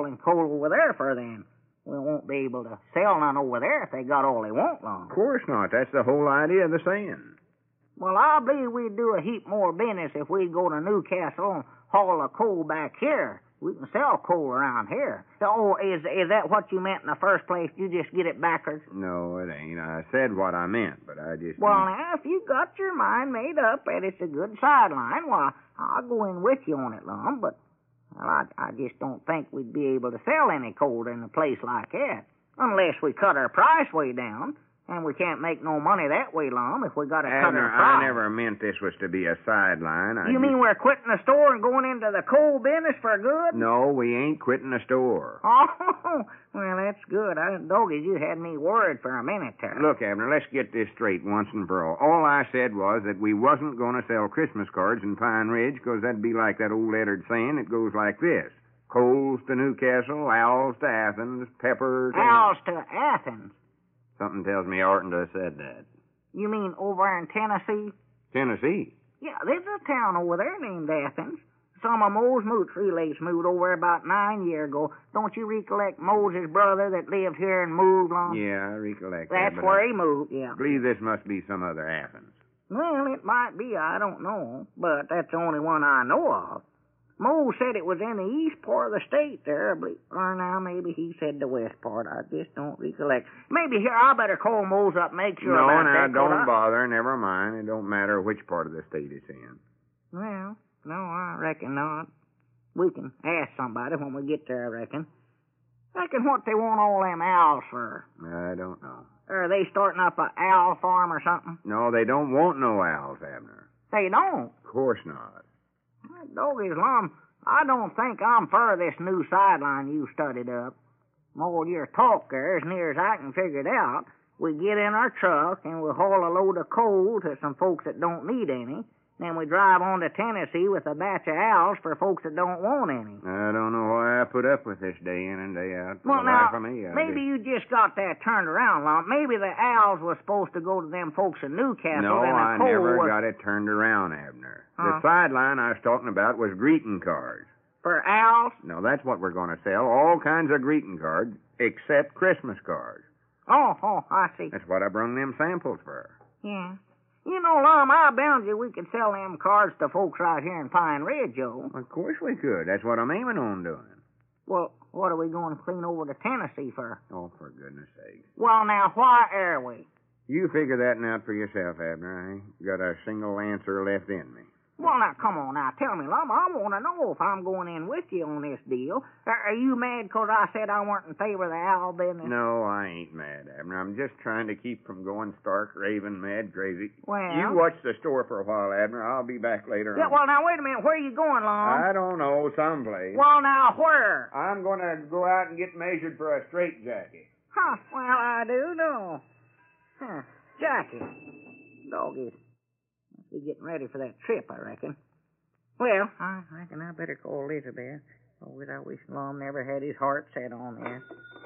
hauling coal over there for then? We won't be able to sell none over there if they got all they want, Lum. Of course not. That's the whole idea of the saying. Well, I believe we'd do a heap more business if we'd go to Newcastle and haul the coal back here. We can sell coal around here. Oh, is that what you meant in the first place? You just get it backwards? No, it ain't. I said what I meant, but I just... Well, now, if you got your mind made up that it's a good sideline, why, I'll go in with you on it, Lum, but well, I just don't think we'd be able to sell any coal in a place like that, unless we cut our price way down. And we can't make no money that way, Lum, if we got to cut our price. I never meant this was to be a sideline. You mean we're quitting the store and going into the coal business for good? No, we ain't quitting the store. Oh, well, that's good. Doggies, you had me worried for a minute there. Look, Abner, let's get this straight once and for all. All I said was that we wasn't going to sell Christmas cards in Pine Ridge, because that'd be like that old lettered saying. It goes like this: coals to Newcastle, owls to Athens, peppers... Owls to Athens? Something tells me I oughtn't to have said that. You mean over in Tennessee? Tennessee? Yeah, there's a town over there named Athens. Some of Mose Moots relates moved over about 9 years ago. Don't you recollect Moses' brother that lived here and moved on? Yeah, I recollect That's that. where he moved, yeah. I believe this must be some other Athens. Well, it might be, I don't know. But that's the only one I know of. Mose said it was in the east part of the state there, I believe. Or now, maybe he said the west part. I just don't recollect. Maybe here, I better call Mose up and make sure about that. No, don't bother. Never mind. It don't matter which part of the state it's in. Well, no, I reckon not. We can ask somebody when we get there, I reckon. Reckon what they want all them owls for? I don't know. Are they starting up an owl farm or something? No, they don't want no owls, Abner. They don't? Of course not. Doggies, Lum, I don't think I'm for this new sideline you studied up. More your talk there, as near as I can figure it out. We get in our truck and we haul a load of coal to some folks that don't need any. Then we drive on to Tennessee with a batch of owls for folks that don't want any. I don't know why I put up with this day in and day out. Well, now, maybe you just got that turned around, Lum. Maybe the owls were supposed to go to them folks in Newcastle. No, and I the coal never was... got it turned around, Abner. The sideline I was talking about was greeting cards. For owls? No, that's what we're going to sell. All kinds of greeting cards, except Christmas cards. Oh, I see. That's what I brung them samples for. Yeah. You know, Lum, I bound you we could sell them cards to folks right here in Pine Ridge, Joe. Of course we could. That's what I'm aiming on doing. Well, what are we going to clean over to Tennessee for? Oh, for goodness sake. Well, now, why are we? You figure that out for yourself, Abner. I ain't got a single answer left in me. Well, now, come on now. Tell me, Lum, I want to know if I'm going in with you on this deal. Are you mad because I said I weren't in favor of the owl business? No, I ain't mad, Abner. I'm just trying to keep from going stark, raving, mad, crazy. Well... You watch the store for a while, Abner. I'll be back later Yeah, on. well, now, wait a minute. Where are you going, Lum? I don't know, someplace. Well, now, where? I'm going to go out and get measured for a straitjacket. Huh, well, I do know. Huh, jacket. Doggies. Must be getting ready for that trip, I reckon. Well, I reckon I better call Elizabeth. Oh, I wish Lum never had his heart set on that.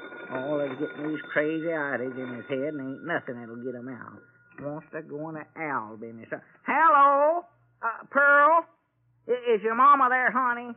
Oh, he's getting these crazy ideas in his head, and ain't nothing that'll get him out. Wants to go in the owl business. Hello? Pearl? Is your mama there, honey?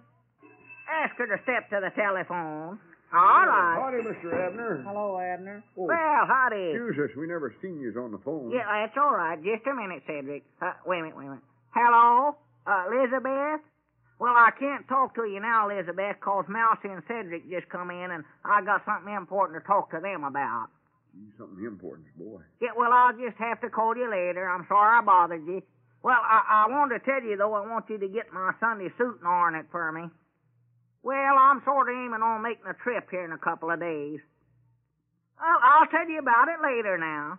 Ask her to step to the telephone. All right. Howdy, Mr. Abner. Hello, Abner. Oh. Well, howdy. Excuse us, we never seen you on the phone. Yeah, that's all right. Just a minute, Cedric. Wait a minute. Hello? Elizabeth? Well, I can't talk to you now, Elizabeth, 'cause Mousy and Cedric just come in, and I got something important to talk to them about. Something important, boy. Yeah, well, I'll just have to call you later. I'm sorry I bothered you. Well, I wanted to tell you, though, I want you to get my Sunday suit and iron it for me. Well, I'm sort of aiming on making a trip here in a couple of days. Well, I'll tell you about it later now.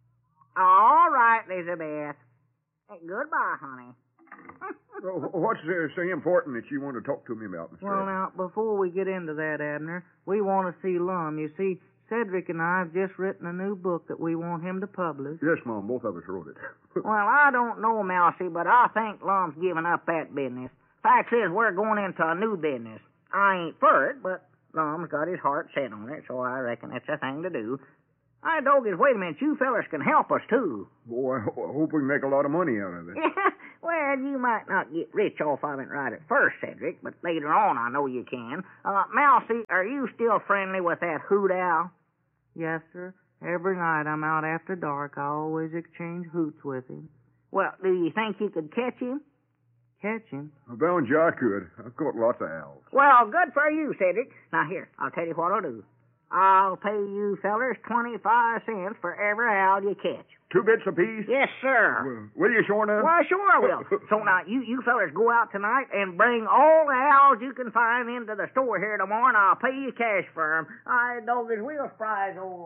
All right, Elizabeth. Hey, goodbye, honey. What's so important that you want to talk to me about, Mr. Well, now, before we get into that, Abner, we want to see Lum. You see, Cedric and I have just written a new book that we want him to publish. Yes, Mom, both of us wrote it. Well, I don't know, Mousy, but I think Lum's giving up that business. Fact is, we're going into a new business. I ain't for it, but Lum's got his heart set on it, so I reckon it's a thing to do. I doggies, wait a minute. You fellers can help us, too. Boy, I hope we can make a lot of money out of it. Well, you might not get rich off of it right at first, Cedric, but later on I know you can. Mousie, are you still friendly with that hoot owl? Yes, sir. Every night I'm out after dark. I always exchange hoots with him. Well, do you think you could catch him? Catch him? I bound you I could. I've caught lots of owls. Well, good for you, Cedric. Now, here, I'll tell you what I'll do. I'll pay you fellers 25 cents for every owl you catch. 2 bits apiece? Yes, sir. Will you sure now? Well, sure I will. So now, you fellers go out tonight and bring all the owls you can find into the store here tomorrow, and I'll pay you cash for 'em. Doggies, we'll surprise old